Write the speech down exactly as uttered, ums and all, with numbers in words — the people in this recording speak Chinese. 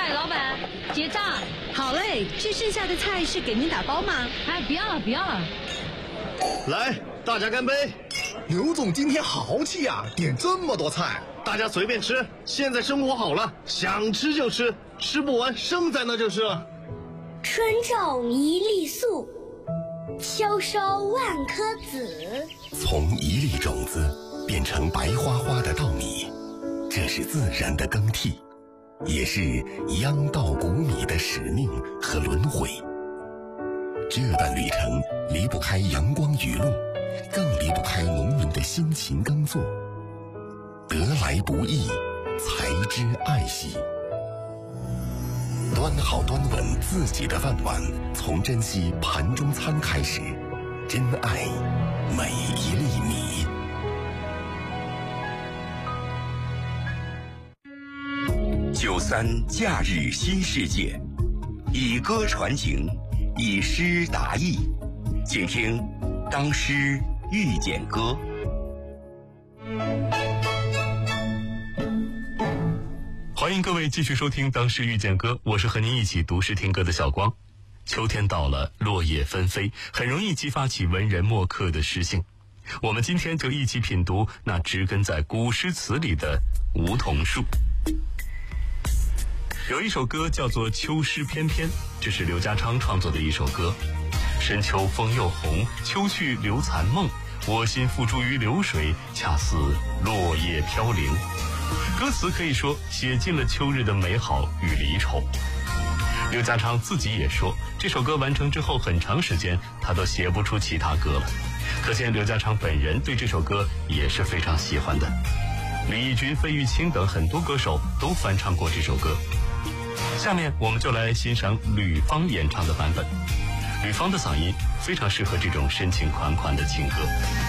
哎，老板，结账。 好嘞，这剩下的菜是给您打包吗？ 哎，不要了，不要了。 来，大家干杯！ 刘总今天豪气啊，点这么多菜， 大家随便吃。现在生活好了，想吃就吃，吃不完剩在那就是了。 春种一粒粟，秋收万颗子。 从一粒种子变成白花花的稻米，这是自然的更替，也是秧稻谷米的使命和轮回。这段旅程离不开阳光雨露，更离不开农民的辛勤耕作。得来不易，才知爱惜。端好端稳自己的饭碗，从珍惜盘中餐开始，珍爱每一粒米。九三假日新世界，以歌传情，以诗达意，请听《当诗遇见歌》。 欢迎各位继续收听《当诗遇见歌》，我是和您一起读诗听歌的小光。秋天到了，落叶纷飞，很容易激发起文人墨客的诗性。我们今天就一起品读那植根在古诗词里的梧桐树。有一首歌叫做《秋诗翩翩》，这是刘家昌创作的一首歌。深秋风又红，秋去留残梦，我心付诸于流水，恰似落叶飘零。歌词可以说写尽了秋日的美好与离愁。刘家昌自己也说，这首歌完成之后很长时间他都写不出其他歌了，可见刘家昌本人对这首歌也是非常喜欢的。李翊君、费玉清等很多歌手都翻唱过这首歌。下面我们就来欣赏吕方演唱的版本。吕方的嗓音非常适合这种深情款款的情歌。